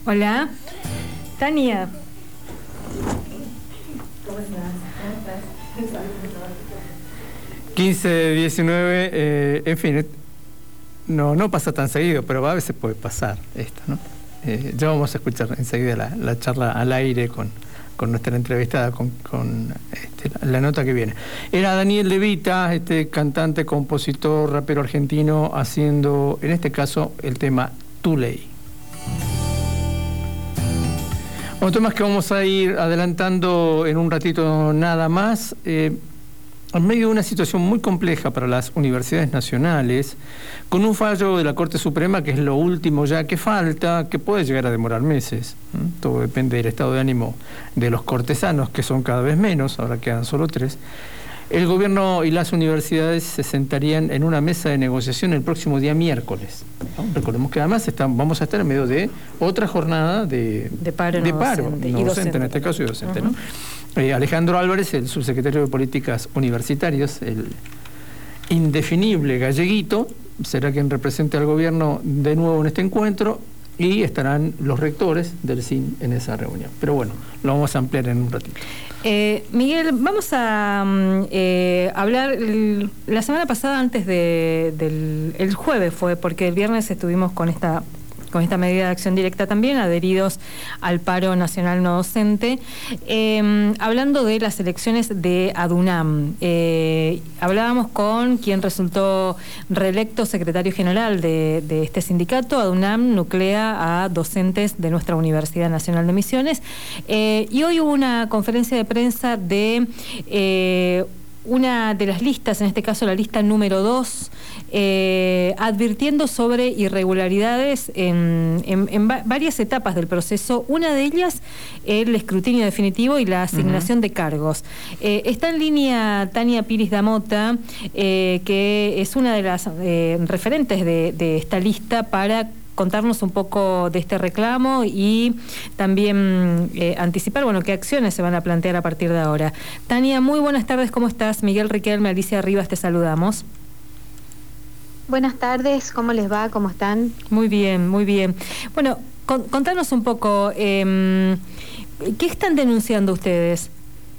Hola. Tania. ¿Cómo estás? 15, 19, en fin, no pasa tan seguido, pero a veces puede pasar esto, ¿no? Ya vamos a escuchar enseguida la charla al aire con nuestra entrevistada, con la nota que viene. Era Daniel De Vita, cantante, compositor, rapero argentino, haciendo, en este caso, el tema Tu Ley. Un tema que vamos a ir adelantando en un ratito nada más. En medio de una situación muy compleja para las universidades nacionales, con un fallo de la Corte Suprema que es lo último ya que falta, que puede llegar a demorar meses. Todo depende del estado de ánimo de los cortesanos, que son cada vez menos, ahora quedan solo 3. El gobierno y las universidades se sentarían en una mesa de negociación el próximo día miércoles, ¿no? Recordemos que además vamos a estar en medio de otra jornada de paro, no docente en este caso, y docente, ¿no? Alejandro Álvarez, el subsecretario de Políticas Universitarias, el indefinible galleguito, será quien represente al gobierno de nuevo en este encuentro, y estarán los rectores del CIN en esa reunión. Pero bueno, lo vamos a ampliar en un ratito. Miguel, vamos a hablar, la semana pasada el jueves fue, porque el viernes estuvimos con esta medida de acción directa también, adheridos al paro nacional no docente, hablando de las elecciones de ADUNAM. Hablábamos con quien resultó reelecto secretario general de este sindicato. ADUNAM nuclea a docentes de nuestra Universidad Nacional de Misiones, y hoy hubo una conferencia de prensa de una de las listas, en este caso la lista número 2, advirtiendo sobre irregularidades en varias etapas del proceso. Una de ellas, el escrutinio definitivo y la asignación de cargos. Está en línea Tania Piris Damota, que es una de las referentes de esta lista, para contarnos un poco de este reclamo y también anticipar, qué acciones se van a plantear a partir de ahora. Tania, muy buenas tardes, ¿cómo estás? Miguel Riquelme, Alicia Rivas, te saludamos. Buenas tardes, ¿cómo les va? ¿Cómo están? Muy bien, muy bien. Bueno, contanos un poco, ¿qué están denunciando ustedes?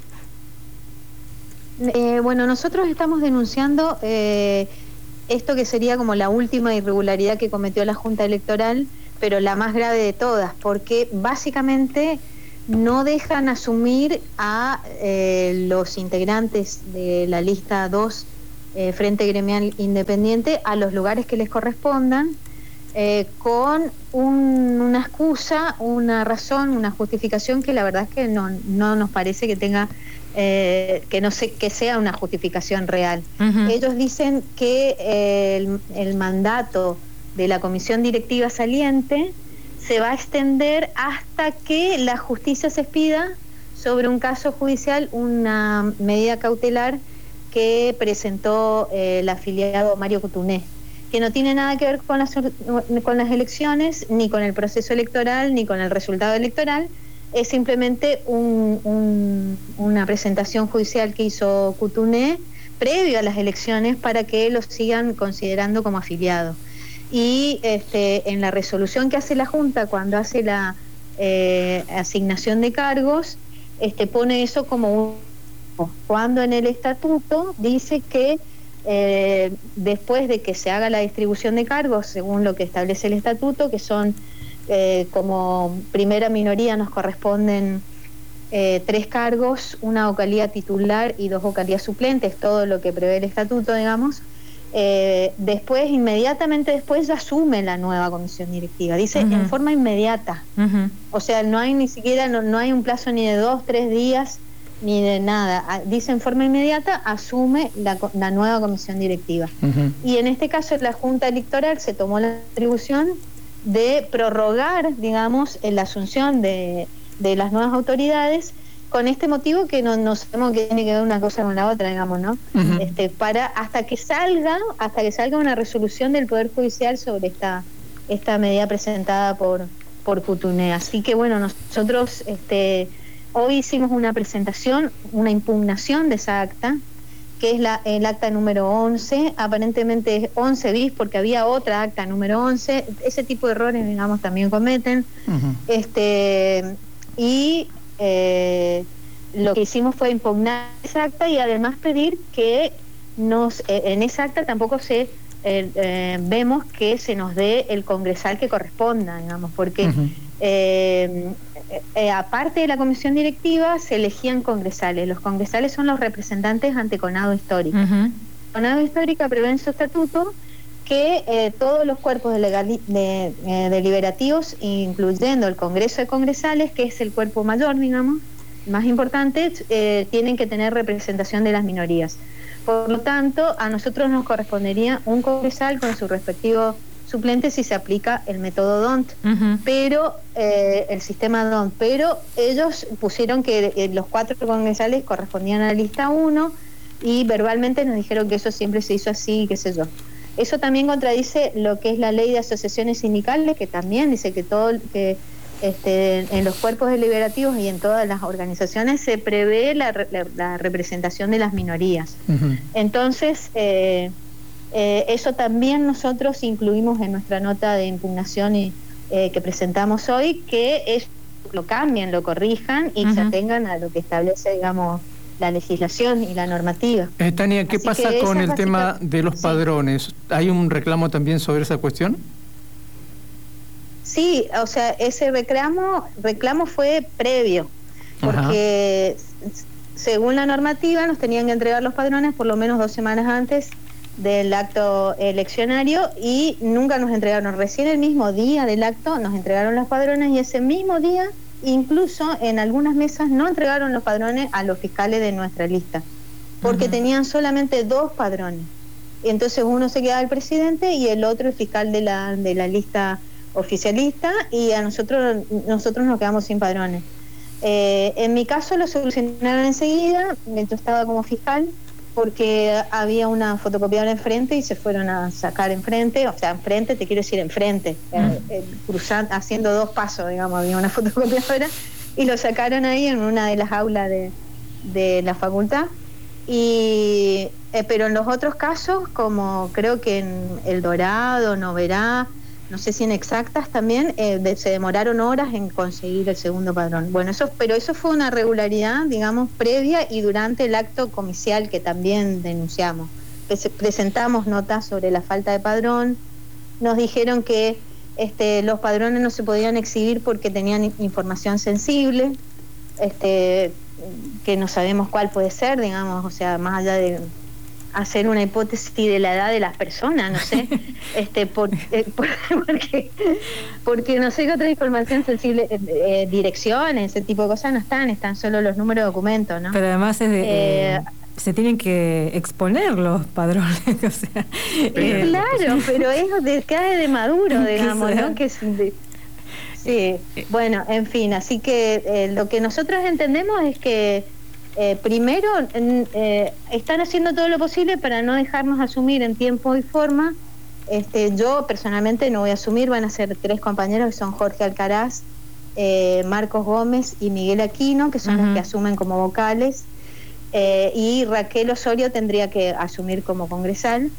Nosotros estamos denunciando esto que sería como la última irregularidad que cometió la Junta Electoral, pero la más grave de todas, porque básicamente no dejan asumir a los integrantes de la lista 2, Frente Gremial Independiente, a los lugares que les correspondan, con una excusa, una razón, una justificación que la verdad es que no nos parece que tenga... que sea una justificación real. Ellos dicen que el mandato de la comisión directiva saliente se va a extender hasta que la justicia se expida sobre un caso judicial, una medida cautelar que presentó el afiliado Mario Cotuné, que no tiene nada que ver con las elecciones, ni con el proceso electoral, ni con el resultado electoral. Es simplemente una presentación judicial que hizo Cotuné previo a las elecciones para que lo sigan considerando como afiliado. Y en la resolución que hace la Junta cuando hace la asignación de cargos, pone eso como cuando en el estatuto dice que después de que se haga la distribución de cargos, según lo que establece el estatuto, que son como primera minoría nos corresponden 3 cargos, una vocalía titular y 2 vocalías suplentes, todo lo que prevé el estatuto, digamos. Después, inmediatamente después, ya asume la nueva comisión directiva. Dice en forma inmediata. O sea, no hay ni siquiera, no hay un plazo ni de 2, 3 días, ni de nada. Dice en forma inmediata, asume la nueva comisión directiva. Y en este caso, la Junta Electoral se tomó la atribución de prorrogar, digamos, la asunción de las nuevas autoridades, con este motivo que no sabemos que tiene que ver una cosa con la otra, digamos, ¿no? Hasta que salga una resolución del Poder Judicial sobre esta medida presentada por Cotuné. Así que nosotros hoy hicimos una presentación, una impugnación de esa acta, que es el acta número 11, aparentemente es 11 bis porque había otra acta número 11, ese tipo de errores, digamos, también cometen. Y lo que hicimos fue impugnar esa acta y además pedir que en esa acta tampoco vemos que se nos dé el congresal que corresponda, digamos, porque aparte de la comisión directiva se elegían congresales. Los congresales son los representantes ante Conado Histórica. Conado Histórica prevé en su estatuto que todos los cuerpos deliberativos, incluyendo el Congreso de Congresales, que es el cuerpo mayor, digamos, más importante, tienen que tener representación de las minorías. Por lo tanto, a nosotros nos correspondería un congresal con su respectivo suplente si se aplica el método DONT, pero el sistema DONT, pero ellos pusieron que los 4 congresales correspondían a la lista 1 y verbalmente nos dijeron que eso siempre se hizo así, qué sé yo. Eso también contradice lo que es la ley de asociaciones sindicales, que también dice que en los cuerpos deliberativos y en todas las organizaciones se prevé la representación de las minorías. Entonces, eso también nosotros incluimos en nuestra nota de impugnación que presentamos hoy, que lo cambien, lo corrijan y se atengan a lo que establece, digamos, la legislación y la normativa. Tania, ¿qué pasa con el tema de los padrones? ¿Hay un reclamo también sobre esa cuestión? Sí, o sea, ese reclamo fue previo, porque según la normativa nos tenían que entregar los padrones por lo menos 2 semanas antes del acto eleccionario y nunca nos entregaron. Recién el mismo día del acto nos entregaron los padrones y ese mismo día, incluso en algunas mesas, no entregaron los padrones a los fiscales de nuestra lista, porque tenían solamente 2 padrones. Y entonces uno se quedaba el presidente y el otro el fiscal de la lista oficialista, y a nosotros nos quedamos sin padrones. En mi caso lo solucionaron enseguida, yo estaba como fiscal, porque había una fotocopiadora enfrente y se fueron a sacar enfrente, o sea, enfrente, te quiero decir enfrente, cruzando, haciendo 2 pasos, digamos, había una fotocopiadora, y lo sacaron ahí en una de las aulas de la facultad. Pero en los otros casos, como creo que en El Dorado, Noverá, no sé si en Exactas también, se demoraron horas en conseguir el segundo padrón. Bueno, pero eso fue una regularidad, digamos, previa y durante el acto comicial que también denunciamos. Presentamos notas sobre la falta de padrón, nos dijeron que los padrones no se podían exhibir porque tenían información sensible, que no sabemos cuál puede ser, digamos, o sea, más allá de hacer una hipótesis de la edad de las personas, no sé, porque no sé qué otra información sensible, direcciones, ese tipo de cosas no están solo los números de documentos, ¿no? Pero además se tienen que exponer los padrones, o sea, claro, pero eso cae de maduro, digamos, ¿no? Que sí, bueno, en fin, así que lo que nosotros entendemos es que primero, están haciendo todo lo posible para no dejarnos asumir en tiempo y forma. Yo personalmente no voy a asumir, van a ser 3 compañeros, que son Jorge Alcaraz, Marcos Gómez y Miguel Aquino, que son los que asumen como vocales, y Raquel Osorio tendría que asumir como congresal.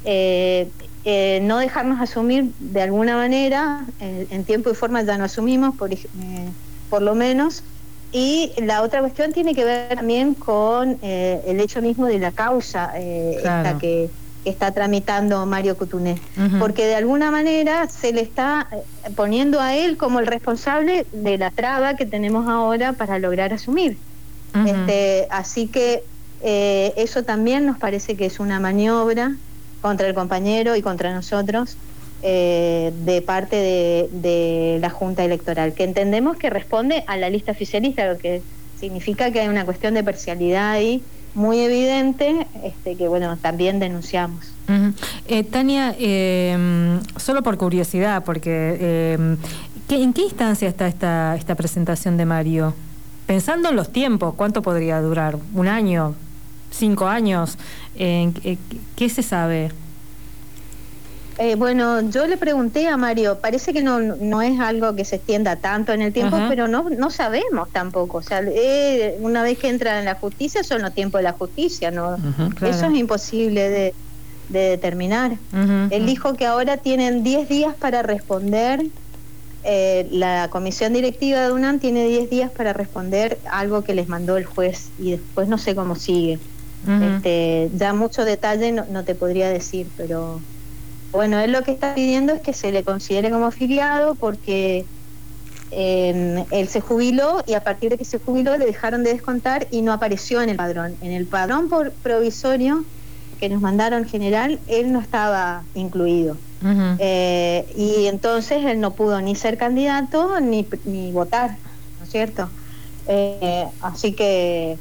No dejarnos asumir de alguna manera, en tiempo y forma ya no asumimos, por lo menos. Y la otra cuestión tiene que ver también con el hecho mismo de la causa esta que está tramitando Mario Cotuné, porque de alguna manera se le está poniendo a él como el responsable de la traba que tenemos ahora para lograr asumir. Así que eso también nos parece que es una maniobra contra el compañero y contra nosotros, de parte de la Junta Electoral, que entendemos que responde a la lista oficialista, lo que significa que hay una cuestión de parcialidad ahí muy evidente, que bueno, también denunciamos. Tania, solo por curiosidad, porque ¿en qué instancia está esta presentación de Mario? Pensando en los tiempos, ¿cuánto podría durar? ¿1 año? ¿5 años? ¿Qué se sabe? Bueno, yo le pregunté a Mario, parece que no es algo que se extienda tanto en el tiempo, pero no sabemos tampoco. O sea, una vez que entra en la justicia son los tiempos de la justicia, ¿no? Claro. Eso es imposible de determinar. Él dijo que ahora tienen 10 días para responder. La comisión directiva de UNAM tiene 10 días para responder algo que les mandó el juez y después no sé cómo sigue. Ya mucho detalle no te podría decir, pero bueno, él lo que está pidiendo es que se le considere como afiliado porque él se jubiló y a partir de que se jubiló le dejaron de descontar y no apareció en el padrón. En el padrón provisorio que nos mandaron general, él no estaba incluido. Y entonces él no pudo ni ser candidato ni votar, ¿no es cierto? Así que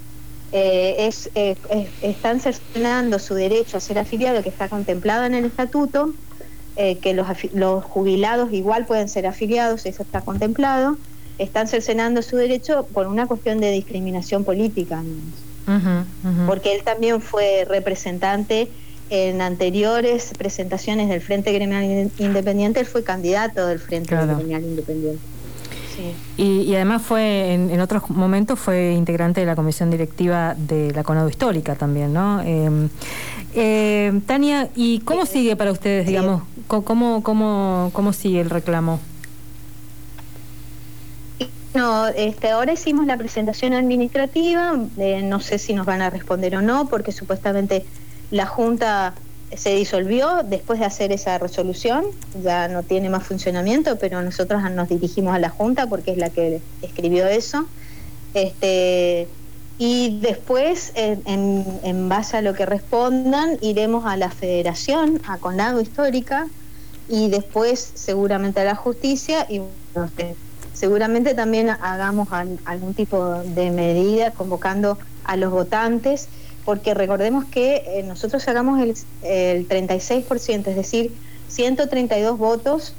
están cercenando su derecho a ser afiliado, que está contemplado en el estatuto, que los jubilados igual pueden ser afiliados, eso está contemplado. Están cercenando su derecho por una cuestión de discriminación política, porque él también fue representante en anteriores presentaciones del Frente Gremial Independiente, él fue candidato del Frente Gremial Independiente. Sí. Y además fue en otros momentos fue integrante de la comisión directiva de la CONADU Histórica también, ¿no? Tania, ¿y cómo sigue para ustedes, digamos, cómo sigue el reclamo? No, ahora hicimos la presentación administrativa, no sé si nos van a responder o no, porque supuestamente la Junta se disolvió después de hacer esa resolución, ya no tiene más funcionamiento, pero nosotros nos dirigimos a la Junta porque es la que escribió eso. Y después, en base a lo que respondan, iremos a la Federación, a CONADU Histórica, y después seguramente a la Justicia, y seguramente también hagamos algún tipo de medida convocando a los votantes, porque recordemos que nosotros sacamos el 36%, es decir, 132 votos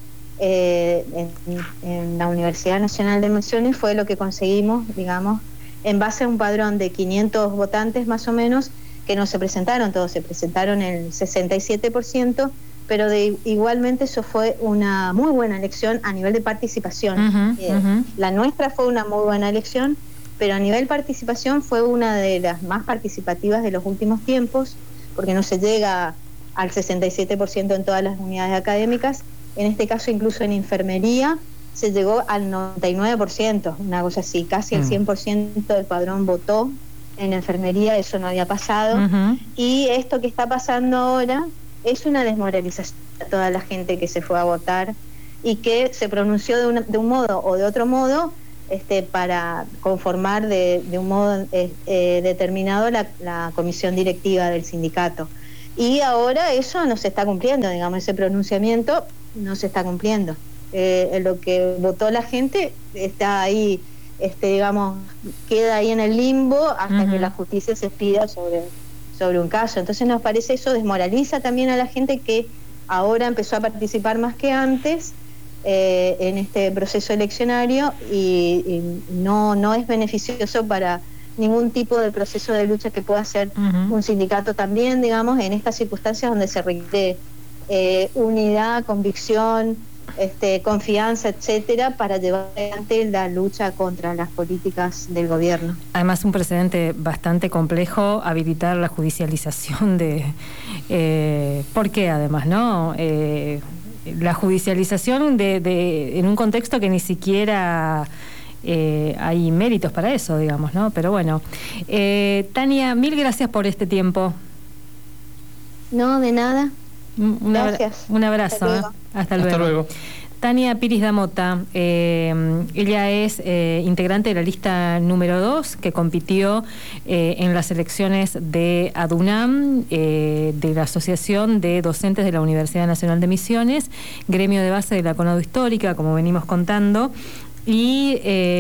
en la Universidad Nacional de Misiones fue lo que conseguimos, digamos, en base a un padrón de 500 votantes más o menos, que no se presentaron todos, se presentaron el 67%, pero igualmente eso fue una muy buena elección a nivel de participación. La nuestra fue una muy buena elección, pero a nivel participación fue una de las más participativas de los últimos tiempos, porque no se llega al 67% en todas las unidades académicas. En este caso, incluso en enfermería, se llegó al 99%, una cosa así, casi el 100% del padrón votó en enfermería, eso no había pasado. Y esto que está pasando ahora es una desmoralización a toda la gente que se fue a votar y que se pronunció de un modo o de otro modo, para conformar de un modo determinado la comisión directiva del sindicato. Y ahora eso no se está cumpliendo, digamos, ese pronunciamiento no se está cumpliendo. Lo que votó la gente está ahí, digamos, queda ahí en el limbo hasta que la justicia se expida sobre un caso. Entonces nos parece eso desmoraliza también a la gente que ahora empezó a participar más que antes en este proceso eleccionario y no es beneficioso para ningún tipo de proceso de lucha que pueda hacer un sindicato también, digamos, en estas circunstancias donde se requiere unidad, convicción, confianza, etcétera, para llevar adelante la lucha contra las políticas del gobierno. Además, un precedente bastante complejo habilitar la judicialización de... ¿por qué además, no? La judicialización en un contexto que ni siquiera hay méritos para eso, digamos, ¿no? Pero bueno, Tania, mil gracias por este tiempo. No, de nada. Gracias. Un abrazo. Hasta luego. Hasta luego. Tania Piris Damota, ella es integrante de la lista número 2 que compitió en las elecciones de ADUNAM, de la Asociación de Docentes de la Universidad Nacional de Misiones, gremio de base de la CONADU Histórica, como venimos contando, y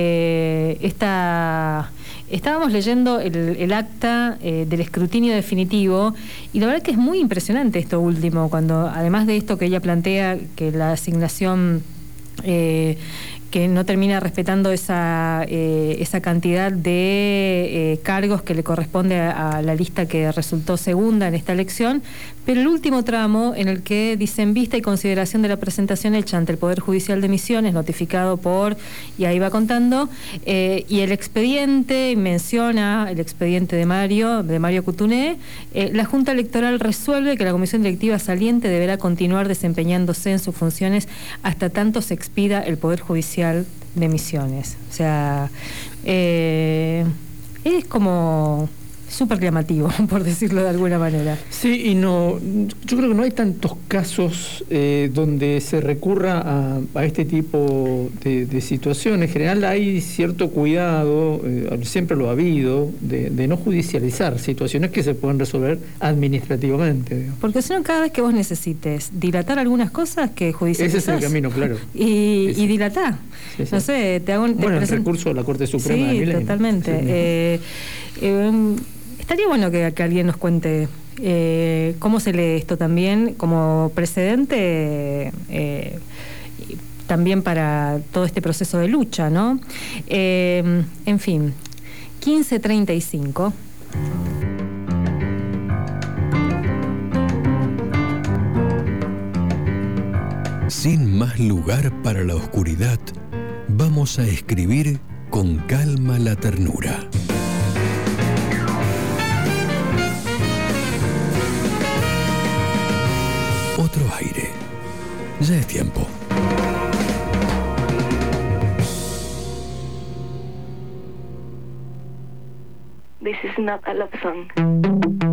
estábamos leyendo el acta del escrutinio definitivo y la verdad que es muy impresionante esto último, cuando además de esto que ella plantea, que la asignación que no termina respetando esa cantidad de cargos que le corresponde a la lista que resultó segunda en esta elección, pero el último tramo en el que dice en vista y consideración de la presentación hecha ante el Poder Judicial de Misiones, notificado por, y ahí va contando, y el expediente, menciona el expediente de Mario Cutuné, la Junta Electoral resuelve que la comisión directiva saliente deberá continuar desempeñándose en sus funciones hasta tanto se expida el Poder Judicial de Misiones. O sea, es como súper llamativo, por decirlo de alguna manera. Sí, y no, yo creo que no hay tantos casos donde se recurra a este tipo de situaciones. En general hay cierto cuidado, siempre lo ha habido, de no judicializar situaciones que se pueden resolver administrativamente. Digamos. Porque si no, cada vez que vos necesites dilatar algunas cosas, que judicializás. Ese es el camino, claro. Y dilatá. Sí, sí. No sé, te hago un... Bueno, el recurso a la Corte Suprema. Sí, totalmente. Estaría bueno que alguien nos cuente cómo se lee esto también como precedente, también para todo este proceso de lucha, ¿no? En fin, 15:35. Sin más lugar para la oscuridad, vamos a escribir con calma la ternura. Otro aire. Ya es tiempo. This is not a love song.